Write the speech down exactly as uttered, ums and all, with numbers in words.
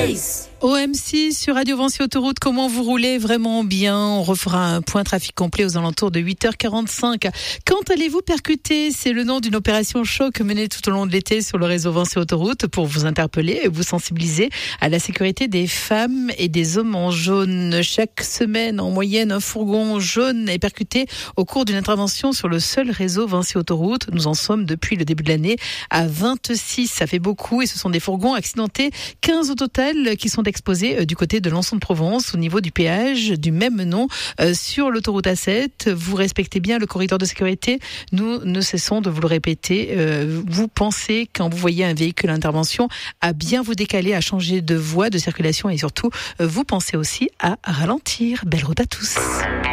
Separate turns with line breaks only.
Face.
O M six sur Radio Vinci Autoroute, comment vous roulez vraiment bien? On refera un point trafic complet aux alentours de huit heures quarante-cinq. Quand allez-vous percuter? C'est le nom d'une opération choc menée tout au long de l'été sur le réseau Vinci Autoroute pour vous interpeller et vous sensibiliser à la sécurité des femmes et des hommes en jaune. Chaque semaine, en moyenne, un fourgon jaune est percuté au cours d'une intervention sur le seul réseau Vinci Autoroute. Nous en sommes depuis le début de l'année à vingt-six. Ça fait beaucoup et ce sont des fourgons accidentés, quinze au total, qui sont exposé du côté de Lançon-de-Provence au niveau du péage du même nom euh, sur l'autoroute A sept. Vous respectez bien le corridor de sécurité. Nous ne cessons de vous le répéter. Euh, vous pensez, quand vous voyez un véhicule à intervention, à bien vous décaler, à changer de voie de circulation et surtout, euh, vous pensez aussi à ralentir. Belle route à tous.